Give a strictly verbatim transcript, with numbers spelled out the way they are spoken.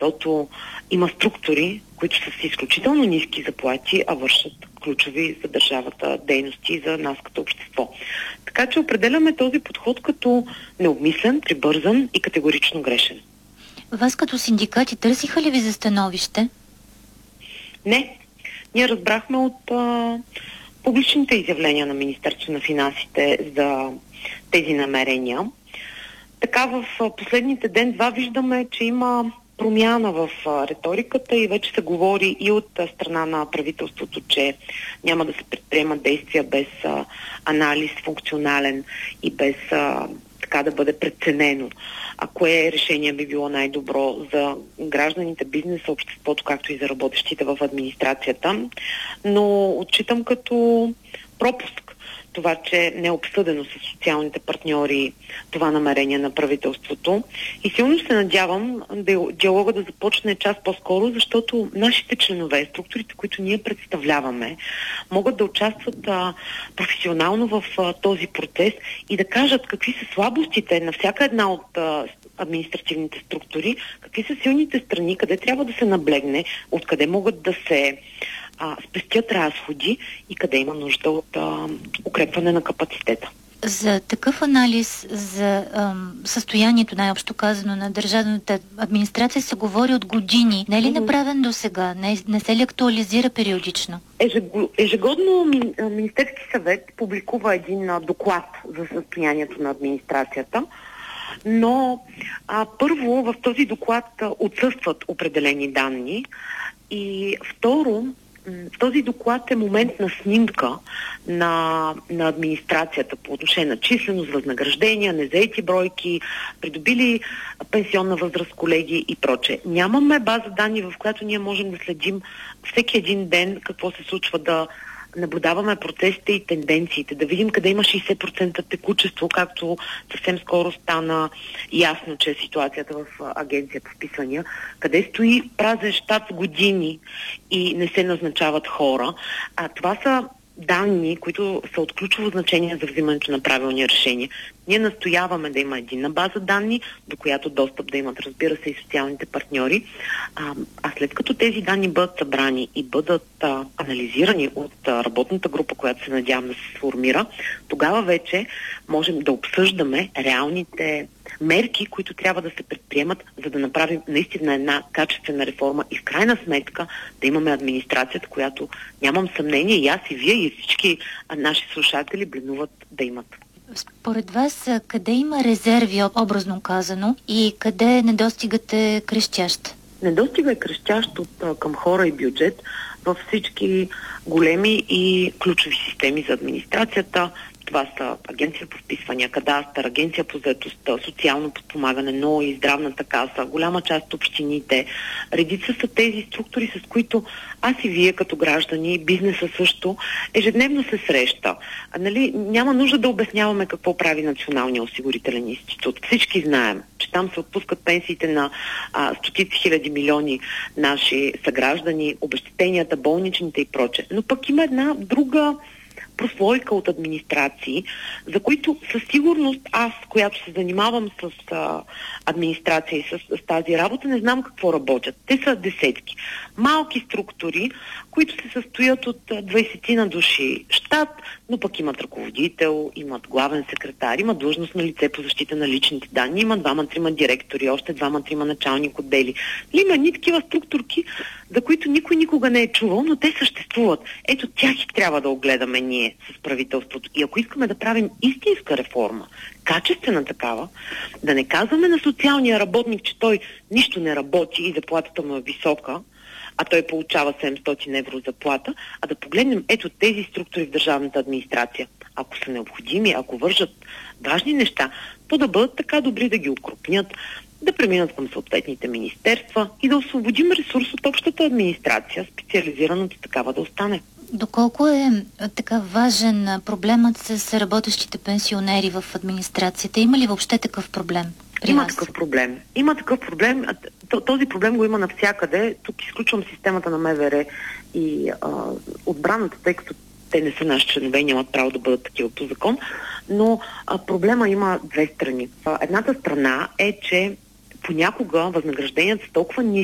защото има структури, които са с изключително ниски заплати, а вършат ключови за държавата дейности за нас като общество. Така че определяме този подход като необмислен, прибързан и категорично грешен. Вас като синдикати търсиха ли ви за становище? Не. Ние разбрахме от а, публичните изявления на Министерството на финансите за тези намерения. Така в а, последните ден-два виждаме, че има промяна в а, риториката и вече се говори и от а, страна на правителството, че няма да се предприемат действия без а, анализ функционален и без а, така да бъде преценено. А кое решение би било най-добро за гражданите, бизнеса, обществото, както и за работещите в администрацията. Но отчитам като пропуск това, че не е обсъдено с социалните партньори това намерение на правителството. И силно се надявам да диалога да започне час по-скоро, защото нашите членове, структурите, които ние представляваме, могат да участват а, професионално в а, този процес и да кажат какви са слабостите на всяка една от а, административните структури, какви са силните страни, къде трябва да се наблегне, откъде могат да се а, спестят разходи и къде има нужда от а, укрепване на капацитета. За такъв анализ за ам, състоянието, най-общо казано, на държавната администрация се говори от години. Не е ли mm-hmm. направен до сега? Не, не се ли актуализира периодично? Ежегодно Министерски съвет публикува един а, доклад за състоянието на администрацията, но а, първо в този доклад а, отсъстват определени данни и второ, този доклад е момент на снимка на, на администрацията по отношение на численост, възнаграждения, незаети бройки, придобили пенсионна възраст колеги и прочее. Нямаме база данни, в която ние можем да следим всеки един ден какво се случва, да наблюдаваме процесите и тенденциите, да видим къде има шейсет процента текучество, както съвсем скоро стана ясно, че е ситуацията в агенция по вписвания, къде стои празен щат с години и не се назначават хора. А това са данни, които са от ключово значение за взимането на правилни решения. Ние настояваме да има единна база данни, до която достъп да имат, разбира се, и социалните партньори. А, а след като тези данни бъдат събрани и бъдат а, анализирани от а, работната група, която се надявам да се сформира, тогава вече можем да обсъждаме реалните мерки, които трябва да се предприемат, за да направим наистина една качествена реформа и в крайна сметка да имаме администрацията, която, нямам съмнение, и аз, и вие, и всички наши слушатели бленуват да имат. Според вас, къде има резерви, образно казано, и къде недостигът е крещящ? Недостига е крещящ от към хора и бюджет във всички големи и ключови системи за администрацията. Това са агенция по вписвания, кадастър, агенция по заетостта, социално подпомагане, но и здравната каса, голяма част от общините. Редица са тези структури, с които аз и вие като граждани, бизнеса също, ежедневно се среща. А, нали, няма нужда да обясняваме какво прави Националния осигурителен институт. Всички знаем, че там се отпускат пенсиите на а, стотици хиляди милиони наши съграждани, обезщетенията, болничните и прочее. Но пък има една друга прослойка от администрации, за които със сигурност аз, която се занимавам с а, администрация и с, с тази работа, не знам какво работят. Те са десетки. Малки структури, които се състоят от двайсет на души щат, но пък имат ръководител, имат главен секретар, имат длъжностно лице по защита на личните данни, имат двама-трима директори, още двама-трима началник отдели. Има ни такива структурки, за които никой никога не е чувал, но те съществуват. Ето тях и трябва да огледаме ние с правителството. И ако искаме да правим истинска реформа, качествена такава, да не казваме на социалния работник, че той нищо не работи и заплатата му е висока, а той получава седемстотин евро заплата, а да погледнем ето тези структури в държавната администрация. Ако са необходими, ако вържат важни неща, то да бъдат така добри да ги укрупнят, да преминат към съответните министерства и да освободим ресурс от общата администрация, специализираната такава да остане. Доколко е така важен проблемът с работещите пенсионери в администрацията? Има ли въобще такъв проблем? Има такъв проблем. Има такъв проблем. Този проблем го има навсякъде. Тук изключвам системата на МВР и а, отбраната, тъй като те не са наши членове и нямат право да бъдат такива по закон. Но а, проблема има две страни. А, едната страна е, че понякога възнагражденията са толкова ниски,